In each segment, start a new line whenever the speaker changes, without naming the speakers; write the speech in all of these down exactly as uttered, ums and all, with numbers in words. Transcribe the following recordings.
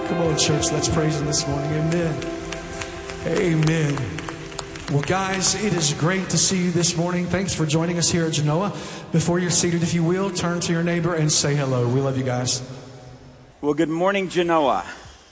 Come on, church, let's praise him this morning. Amen. Amen. Well, guys, it is great to see you this morning. Thanks for joining us here at Genoa. Before you're seated, if you will, turn to your neighbor and say hello. We love you guys.
Well, good morning, Genoa.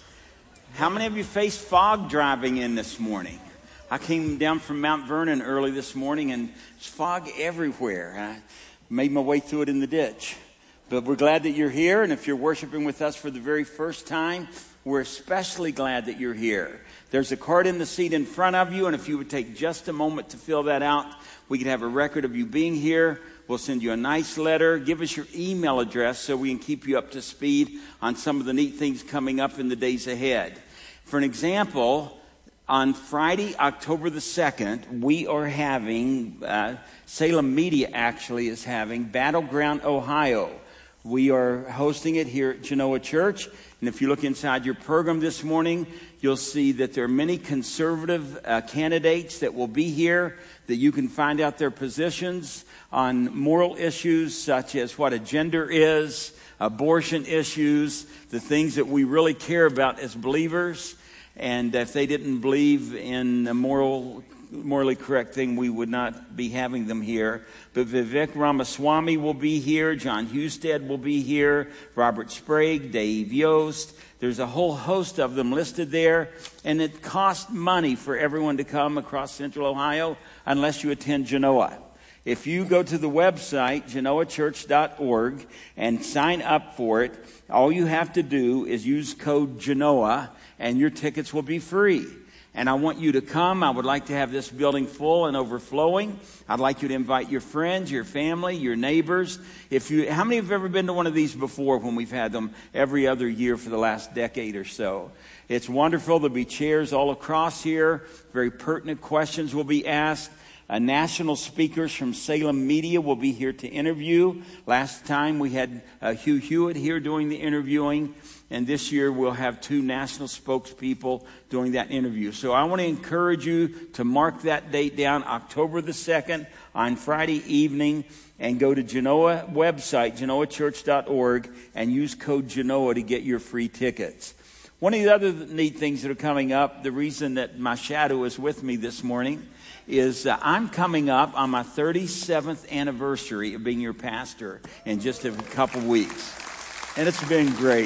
How many of you faced fog driving in this morning? I came down from Mount Vernon early this morning, and there's fog everywhere. I made my way through it in the ditch. But we're glad that you're here, and if you're worshiping with us for the very first time, we're especially glad that you're here. There's a card in the seat in front of you, and if you would take just a moment to fill that out, we could have a record of you being here. We'll send you a nice letter. Give us your email address so we can keep you up to speed on some of the neat things coming up in the days ahead. For an example, on Friday, October the second, we are having, uh, Salem Media actually is having Battleground Ohio. We are hosting it here at Genoa Church. And if you look inside your program this morning, you'll see that there are many conservative uh, candidates that will be here, that you can find out their positions on moral issues such as what a gender is, abortion issues, the things that we really care about as believers. And if they didn't believe in a moral, morally correct thing, we would not be having them here. But Vivek Ramaswamy will be here. John Husted will be here. Robert Sprague, Dave Yost. There's a whole host of them listed there. And it costs money for everyone to come across Central Ohio unless you attend Genoa. If you go to the website, genoa church dot org, and sign up for it, all you have to do is use code Genoa, and your tickets will be free. And I want you to come. I would like to have this building full and overflowing. I'd like you to invite your friends, your family, your neighbors. If you, how many have ever been to one of these before when we've had them every other year for the last decade or so? It's wonderful. There'll be chairs all across here. Very pertinent questions will be asked. Uh, national speakers from Salem Media will be here to interview. Last time we had uh, Hugh Hewitt here doing the interviewing. And this year we'll have two national spokespeople doing that interview. So I want to encourage you to mark that date down, October the second, on Friday evening, and go to Genoa website, genoa church dot org, and use code Genoa to get your free tickets. One of the other neat things that are coming up, the reason that my shadow is with me this morning, is uh, I'm coming up on my thirty-seventh anniversary of being your pastor in just a couple weeks. And it's been great.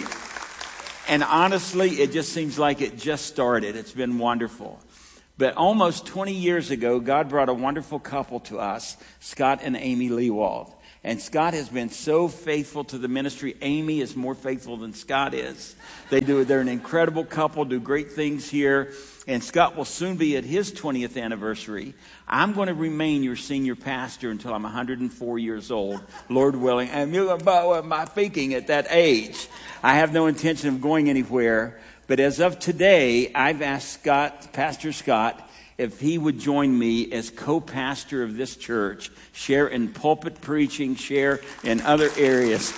And honestly, it just seems like it just started. It's been wonderful. But almost twenty years ago, God brought a wonderful couple to us, Scott and Amy Leewald. And Scott has been so faithful to the ministry. Amy is more faithful than Scott is. They do, they're an incredible couple, do great things here. And Scott will soon be at his twentieth anniversary. I'm going to remain your senior pastor until I'm one hundred four years old, Lord willing. And about my thinking at that age, I have no intention of going anywhere. But as of today, I've asked Scott, Pastor Scott, if he would join me as co-pastor of this church, share in pulpit preaching, share in other areas.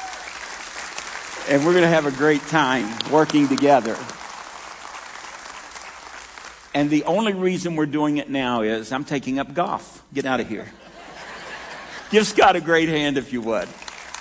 And we're going to have a great time working together. And the only reason we're doing it now is I'm taking up golf. Get out of here. Give Scott a great hand if you would.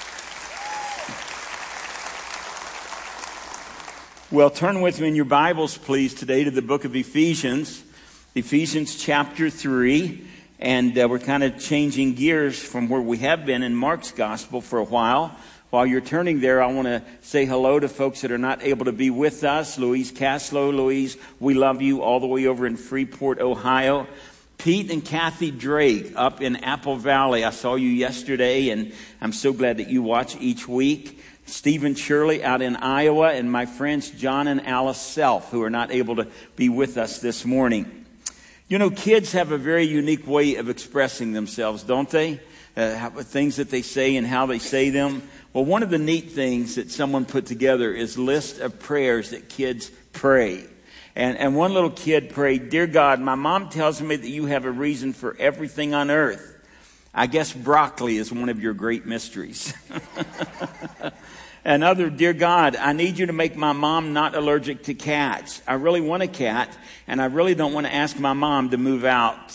Well, turn with me in your Bibles, please, today to the book of Ephesians. Ephesians chapter three. And uh, we're kind of changing gears from where we have been in Mark's gospel for a while. While you're turning there, I want to say hello to folks that are not able to be with us. Louise Caslow. Louise, we love you all the way over in Freeport, Ohio. Pete and Kathy Drake up in Apple Valley. I saw you yesterday, and I'm so glad that you watch each week. Stephen Shirley out in Iowa, and my friends John and Alice Self, who are not able to be with us this morning. You know, kids have a very unique way of expressing themselves, don't they? Uh, how, things that they say and how they say them. Well, one of the neat things that someone put together is a list of prayers that kids pray. And, and one little kid prayed, "Dear God, my mom tells me that you have a reason for everything on earth. I guess broccoli is one of your great mysteries." Another, "Dear God, I need you to make my mom not allergic to cats. I really want a cat, and I really don't want to ask my mom to move out."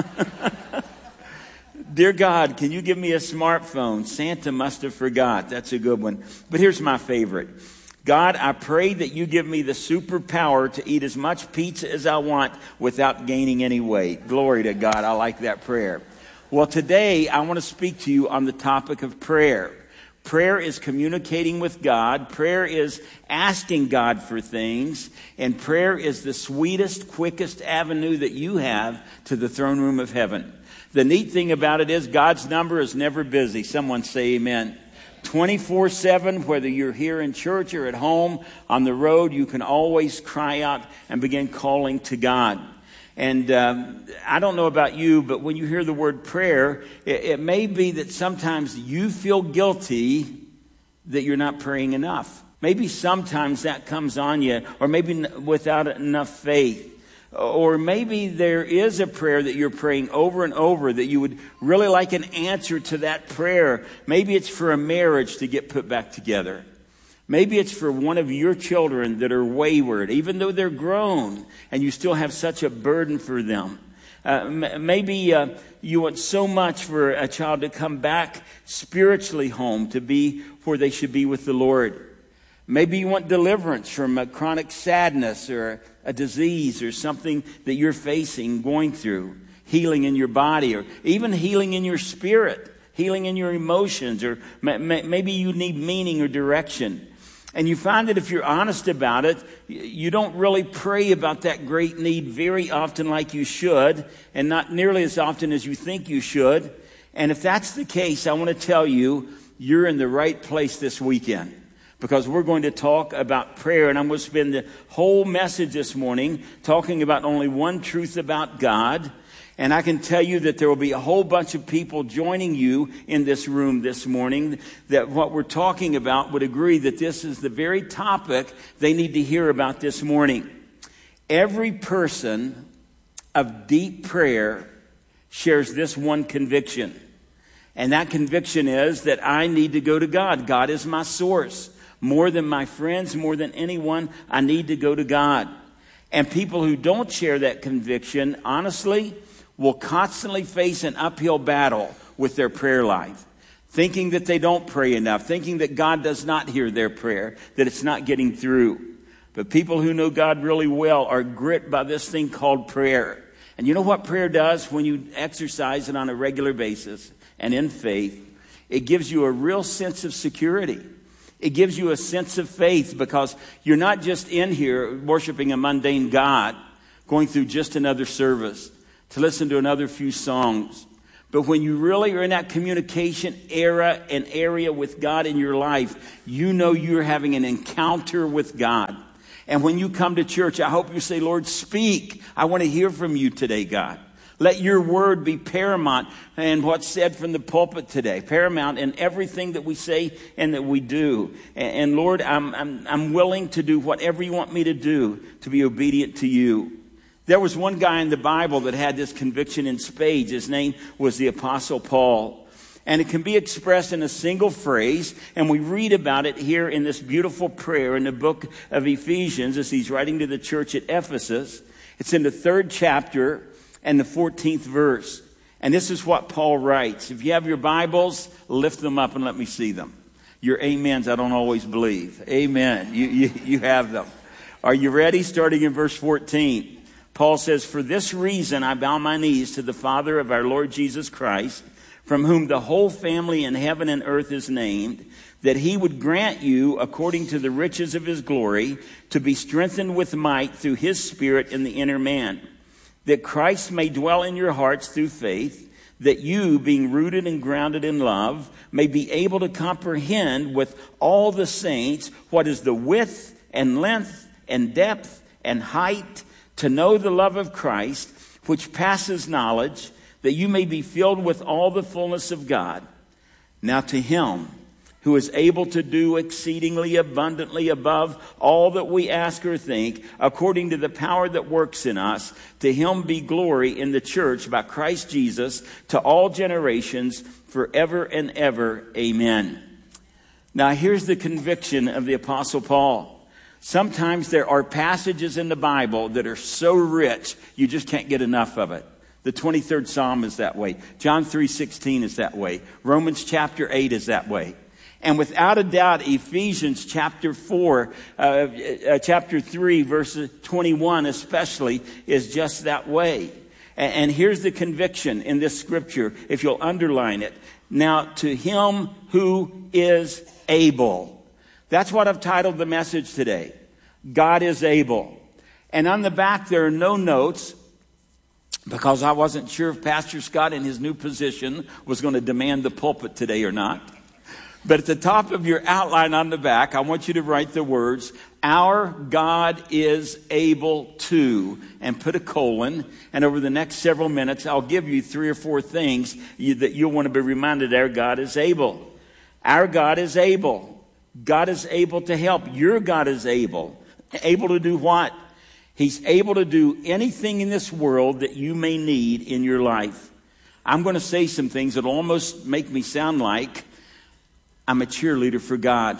"Dear God, can you give me a smartphone? Santa must have forgot." That's a good one. But here's my favorite. God, I pray that you give me the superpower to eat as much pizza as I want without gaining any weight. Glory to God. I like that prayer. Well, today I want to speak to you on the topic of prayer. Prayer is communicating with God. Prayer is asking God for things. And prayer is the sweetest, quickest avenue that you have to the throne room of heaven. The neat thing about it is God's number is never busy. Someone say amen. twenty-four seven, whether you're here in church or at home, on the road, you can always cry out and begin calling to God. And um, I don't know about you, but when you hear the word prayer, it, it may be that sometimes you feel guilty that you're not praying enough. Maybe sometimes that comes on you, or maybe n- without enough faith. Or maybe there is a prayer that you're praying over and over that you would really like an answer to that prayer. Maybe it's for a marriage to get put back together. Maybe it's for one of your children that are wayward, even though they're grown, and you still have such a burden for them. Uh, m- maybe uh, you want so much for a child to come back spiritually home, to be where they should be with the Lord. Maybe you want deliverance from a chronic sadness or a disease or something that you're facing, going through. Healing in your body, or even healing in your spirit, healing in your emotions, or maybe you need meaning or direction. And you find that if you're honest about it, you don't really pray about that great need very often like you should, and not nearly as often as you think you should. And if that's the case, I want to tell you, you're in the right place this weekend. Because we're going to talk about prayer, and I'm going to spend the whole message this morning talking about only one truth about God. And I can tell you that there will be a whole bunch of people joining you in this room this morning that what we're talking about would agree that this is the very topic they need to hear about this morning. Every person of deep prayer shares this one conviction. And that conviction is that I need to go to God. God is my source. More than my friends, more than anyone, I need to go to God. And people who don't share that conviction, honestly, will constantly face an uphill battle with their prayer life. Thinking that they don't pray enough, thinking that God does not hear their prayer, that it's not getting through. But people who know God really well are gripped by this thing called prayer. And you know what prayer does when you exercise it on a regular basis and in faith? It gives you a real sense of security. It gives you a sense of faith because you're not just in here worshiping a mundane God, going through just another service to listen to another few songs. But when you really are in that communication era and area with God in your life, you know you're having an encounter with God. And when you come to church, I hope you say, Lord, speak. I want to hear from you today, God. Let your word be paramount in what's said from the pulpit today. Paramount in everything that we say and that we do. And, and Lord, I'm, I'm, I'm willing to do whatever you want me to do to be obedient to you. There was one guy in the Bible that had this conviction in spades. His name was the Apostle Paul. And it can be expressed in a single phrase. And we read about it here in this beautiful prayer in the book of Ephesians as he's writing to the church at Ephesus. It's in the third chapter and the fourteenth verse. And this is what Paul writes. If you have your Bibles, lift them up and let me see them. Your amens I don't always believe. Amen. You, you, you have them. Are you ready? Starting in verse fourteen. Paul says, "For this reason I bow my knees to the Father of our Lord Jesus Christ, from whom the whole family in heaven and earth is named, that he would grant you, according to the riches of his glory, to be strengthened with might through his Spirit in the inner man, that Christ may dwell in your hearts through faith, that you, being rooted and grounded in love, may be able to comprehend with all the saints what is the width and length and depth and height, to know the love of Christ, which passes knowledge, that you may be filled with all the fullness of God. Now to him who is able to do exceedingly abundantly above all that we ask or think, according to the power that works in us, to him be glory in the church by Christ Jesus to all generations forever and ever. Amen." Now here's the conviction of the Apostle Paul. Sometimes there are passages in the Bible that are so rich, you just can't get enough of it. The twenty-third Psalm is that way. John three sixteen is that way. Romans chapter eight is that way. And without a doubt, Ephesians chapter four, uh, uh, chapter three, verse twenty-one especially, is just that way. And, and here's the conviction in this scripture, if you'll underline it. Now, to him who is able. That's what I've titled the message today. God is able. And on the back there are no notes, because I wasn't sure if Pastor Scott in his new position was going to demand the pulpit today or not. But at the top of your outline on the back, I want you to write the words, our God is able to, and put a colon. And over the next several minutes, I'll give you three or four things you, that you'll want to be reminded our God is able. Our God is able. God is able to help. Your God is able. Able to do what? He's able to do anything in this world that you may need in your life. I'm going to say some things that will almost make me sound like I'm a cheerleader for God.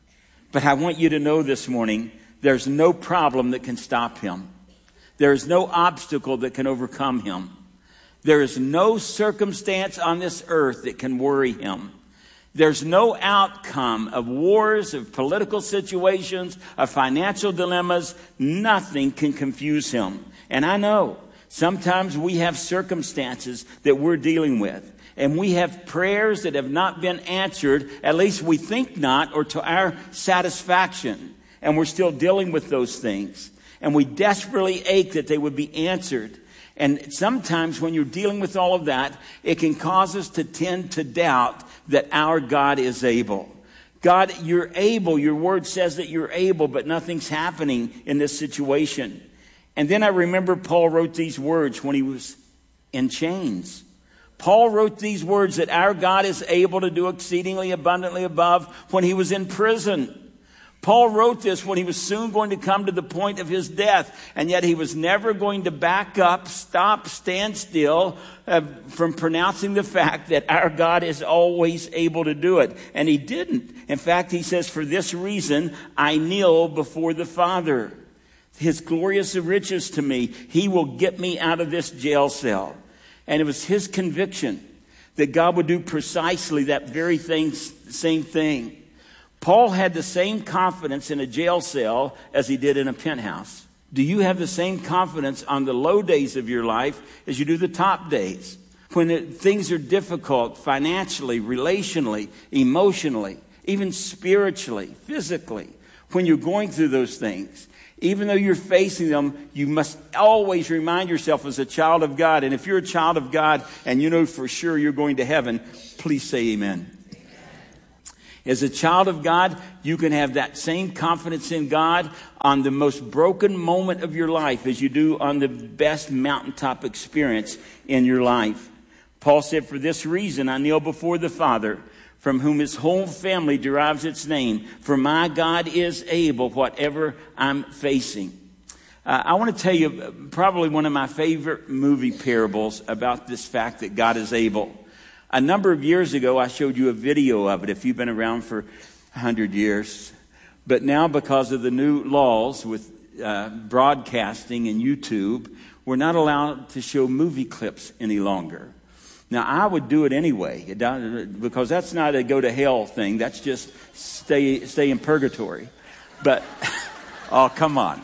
But I want you to know this morning, there's no problem that can stop him. There is no obstacle that can overcome him. There is no circumstance on this earth that can worry him. There's no outcome of wars, of political situations, of financial dilemmas. Nothing can confuse him. And I know sometimes we have circumstances that we're dealing with. And we have prayers that have not been answered, at least we think not, or to our satisfaction. And we're still dealing with those things. And we desperately ache that they would be answered. And sometimes when you're dealing with all of that, it can cause us to tend to doubt that our God is able. God, you're able. Your word says that you're able, but nothing's happening in this situation. And then I remember Paul wrote these words when he was in chains. Paul wrote these words that our God is able to do exceedingly abundantly above when he was in prison. Paul wrote this when he was soon going to come to the point of his death, and yet he was never going to back up, stop, stand still uh, from pronouncing the fact that our God is always able to do it. And he didn't. In fact, he says, for this reason, I kneel before the Father. His glorious riches to me, he will get me out of this jail cell. And it was his conviction that God would do precisely that very thing, same thing. Paul had the same confidence in a jail cell as he did in a penthouse. Do you have the same confidence on the low days of your life as you do the top days? When it, things are difficult financially, relationally, emotionally, even spiritually, physically, when you're going through those things, even though you're facing them, you must always remind yourself as a child of God. And if you're a child of God and you know for sure you're going to heaven, please say amen. As a child of God, you can have that same confidence in God on the most broken moment of your life as you do on the best mountaintop experience in your life. Paul said, for this reason, I kneel before the Father, from whom his whole family derives its name. For my God is able, whatever I'm facing. Uh, I want to tell you probably one of my favorite movie parables about this fact that God is able. A number of years ago, I showed you a video of it, if you've been around for a hundred years. But now, because of the new laws with uh, broadcasting and YouTube, we're not allowed to show movie clips any longer. Now, I would do it anyway, because that's not a go to hell thing. That's just stay stay in purgatory. But, oh, come on.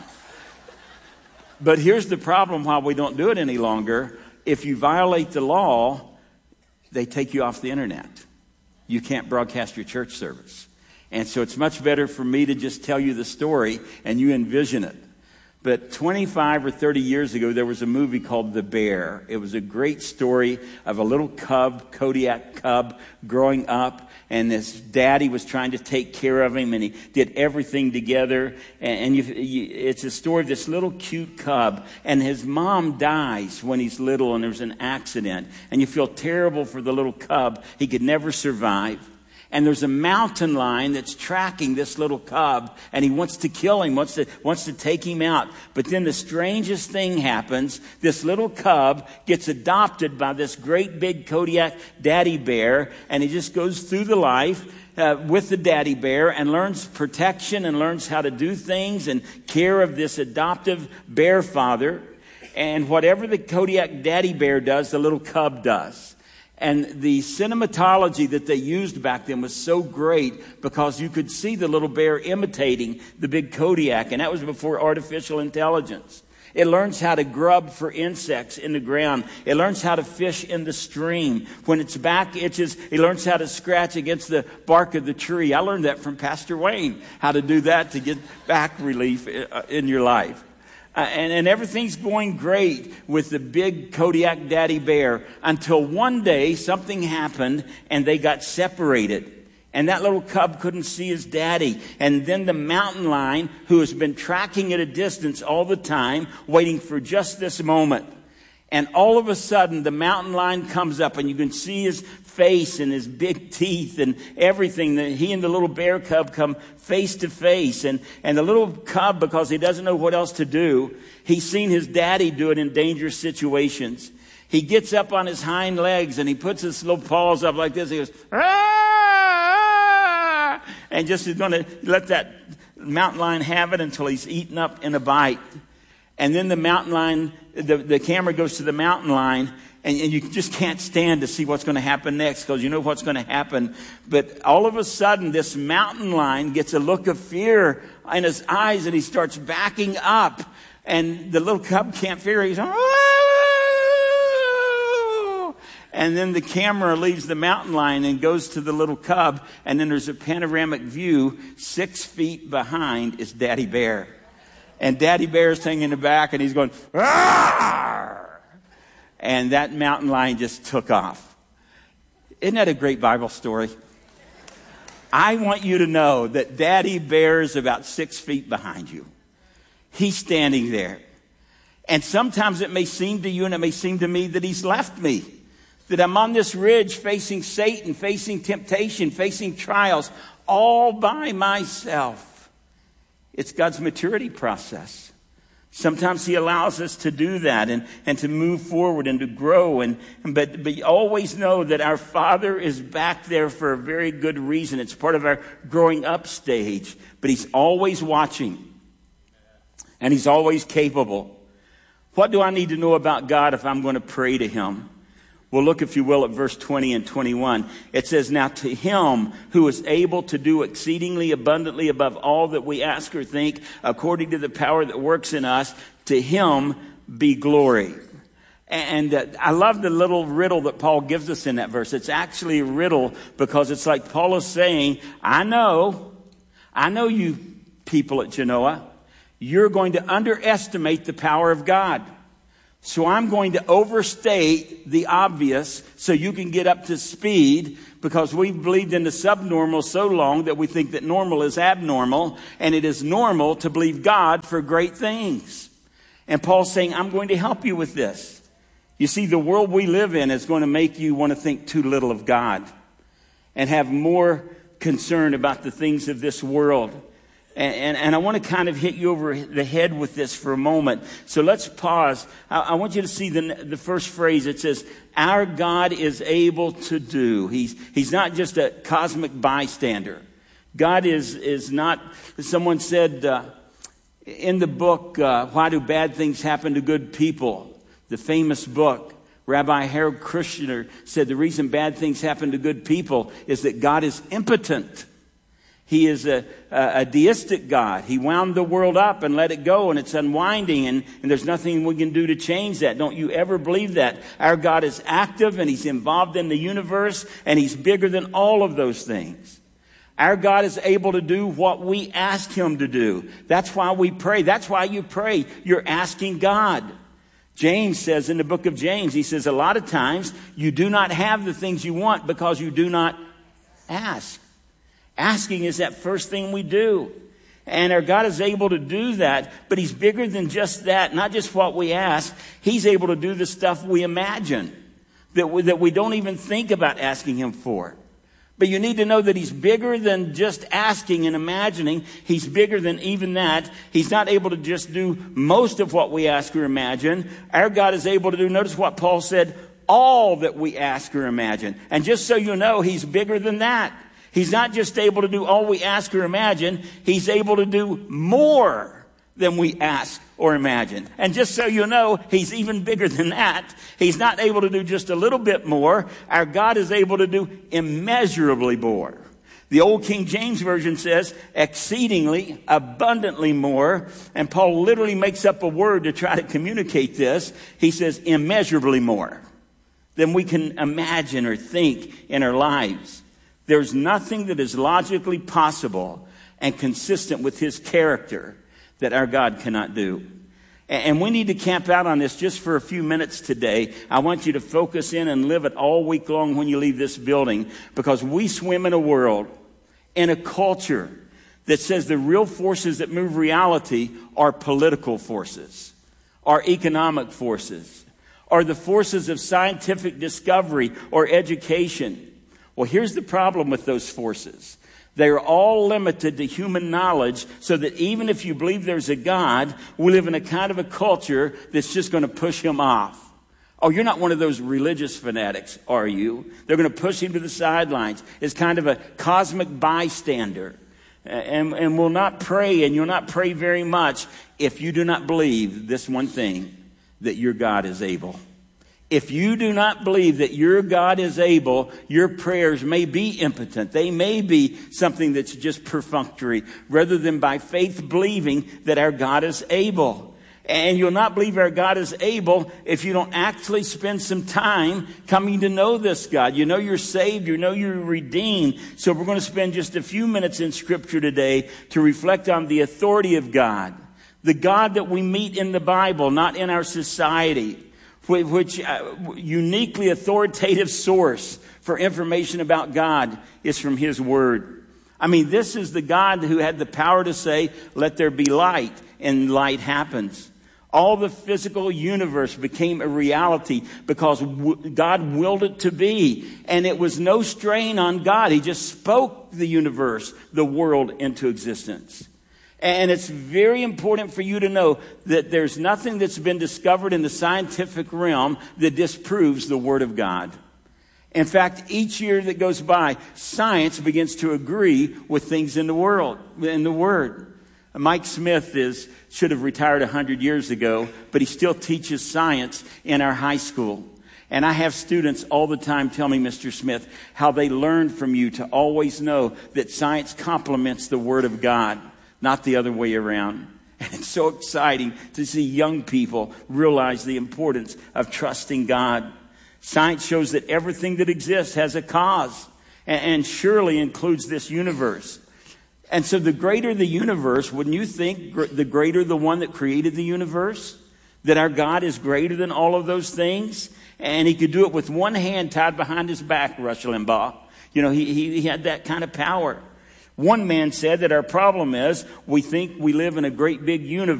But here's the problem why we don't do it any longer. If you violate the law, they take you off the internet. You can't broadcast your church service. And so it's much better for me to just tell you the story and you envision it. But twenty-five or thirty years ago, there was a movie called The Bear. It was a great story of a little cub, Kodiak cub, growing up. And his daddy was trying to take care of him, and he did everything together. And, and you, you, it's a story of this little cute cub. And his mom dies when he's little, and there's an accident. And you feel terrible for the little cub. He could never survive. And there's a mountain lion that's tracking this little cub, and he wants to kill him, wants to, wants to take him out. But then the strangest thing happens. This little cub gets adopted by this great big Kodiak daddy bear, and he just goes through the life uh, with the daddy bear and learns protection and learns how to do things and care of this adoptive bear father. And whatever the Kodiak daddy bear does, the little cub does. And the cinematology that they used back then was so great because you could see the little bear imitating the big Kodiak. And that was before artificial intelligence. It learns how to grub for insects in the ground. It learns how to fish in the stream. When its back itches, it learns how to scratch against the bark of the tree. I learned that from Pastor Wayne, how to do that to get back relief in your life. Uh, and, and everything's going great with the big Kodiak daddy bear until one day something happened and they got separated. And that little cub couldn't see his daddy. And then the mountain lion, who has been tracking at a distance all the time, waiting for just this moment. And all of a sudden, the mountain lion comes up and you can see his face and his big teeth and everything. He and the little bear cub come face to face. And, and the little cub, because he doesn't know what else to do, he's seen his daddy do it in dangerous situations. He gets up on his hind legs and he puts his little paws up like this. He goes, "Ah!" And just is going to let that mountain lion have it until he's eaten up in a bite. And then the mountain lion, the, the camera goes to the mountain lion, and, and you just can't stand to see what's going to happen next because you know what's going to happen. But all of a sudden, this mountain lion gets a look of fear in his eyes, and he starts backing up. And the little cub can't figure it. He's like, "Oh!" And then the camera leaves the mountain lion and goes to the little cub, and then there's a panoramic view. Six feet behind is Daddy Bear. And Daddy Bear's hanging in the back, and he's going, "Arr!" And that mountain lion just took off. Isn't that a great Bible story? I want you to know that Daddy Bear's about six feet behind you. He's standing there. And sometimes it may seem to you and it may seem to me that he's left me. That I'm on this ridge facing Satan, facing temptation, facing trials, all by myself. It's God's maturity process. Sometimes he allows us to do that and, and to move forward and to grow. And, and but, but always know that our Father is back there for a very good reason. It's part of our growing up stage. But he's always watching. And he's always capable. What do I need to know about God if I'm going to pray to him? Well, look, if you will, at verse twenty and twenty-one. It says, "Now to him who is able to do exceedingly abundantly above all that we ask or think, according to the power that works in us, to him be glory." And uh, I love the little riddle that Paul gives us in that verse. It's actually a riddle because it's like Paul is saying, I know, I know you people at Genoa, you're going to underestimate the power of God. So I'm going to overstate the obvious so you can get up to speed, because we've believed in the subnormal so long that we think that normal is abnormal, and it is normal to believe God for great things. And Paul's saying, I'm going to help you with this. You see, the world we live in is going to make you want to think too little of God and have more concern about the things of this world. And, and, and I want to kind of hit you over the head with this for a moment. So let's pause. I, I want you to see the, the first phrase. It says, our God is able to do. He's, he's not just a cosmic bystander. God is, is not, someone said uh, in the book, uh, Why Do Bad Things Happen to Good People? The famous book, Rabbi Harold Kushner said the reason bad things happen to good people is that God is impotent. He is a, a, a deistic God. He wound the world up and let it go, and it's unwinding, and, and there's nothing we can do to change that. Don't you ever believe that. Our God is active, and he's involved in the universe, and he's bigger than all of those things. Our God is able to do what we ask him to do. That's why we pray. That's why you pray. You're asking God. James says in the book of James, he says a lot of times you do not have the things you want because you do not ask. Asking is that first thing we do. And our God is able to do that, but he's bigger than just that, not just what we ask. He's able to do the stuff we imagine, that we, that we don't even think about asking him for. But you need to know that he's bigger than just asking and imagining. He's bigger than even that. He's not able to just do most of what we ask or imagine. Our God is able to do, notice what Paul said, all that we ask or imagine. And just so you know, he's bigger than that. He's not just able to do all we ask or imagine. He's able to do more than we ask or imagine. And just so you know, he's even bigger than that. He's not able to do just a little bit more. Our God is able to do immeasurably more. The old King James Version says exceedingly, abundantly more. And Paul literally makes up a word to try to communicate this. He says immeasurably more than we can imagine or think in our lives. There's nothing that is logically possible and consistent with his character that our God cannot do. And we need to camp out on this just for a few minutes today. I want you to focus in and live it all week long when you leave this building, because we swim in a world, in a culture that says the real forces that move reality are political forces, are economic forces, are the forces of scientific discovery or education. Well, here's the problem with those forces. They're all limited to human knowledge, so that even if you believe there's a God, we live in a kind of a culture that's just going to push him off. Oh, you're not one of those religious fanatics, are you? They're going to push him to the sidelines as kind of a cosmic bystander. And, and will not pray, and you'll not pray very much if you do not believe this one thing, that your God is able. If you do not believe that your God is able, your prayers may be impotent. They may be something that's just perfunctory, rather than by faith believing that our God is able. And you'll not believe our God is able if you don't actually spend some time coming to know this God. You know you're saved. You know you're redeemed. So we're going to spend just a few minutes in Scripture today to reflect on the authority of God. The God that we meet in the Bible, not in our society. Which uh, uniquely authoritative source for information about God is from his word. I mean, this is the God who had the power to say, let there be light, and light happens. All the physical universe became a reality because w- God willed it to be. And it was no strain on God. He just spoke the universe, the world, into existence. And it's very important for you to know that there's nothing that's been discovered in the scientific realm that disproves the Word of God. In fact, each year that goes by, science begins to agree with things in the world, in the Word. Mike Smith is should have retired one hundred years ago, but he still teaches science in our high school. And I have students all the time tell me, Mister Smith, how they learned from you to always know that science complements the Word of God, not the other way around. And it's so exciting to see young people realize the importance of trusting God. Science shows that everything that exists has a cause, and surely includes this universe. And so the greater the universe, wouldn't you think the greater the one that created the universe? That our God is greater than all of those things? And he could do it with one hand tied behind his back, Rush Limbaugh. You know, he, he, he had that kind of power. One man said that our problem is we think we live in a great big universe.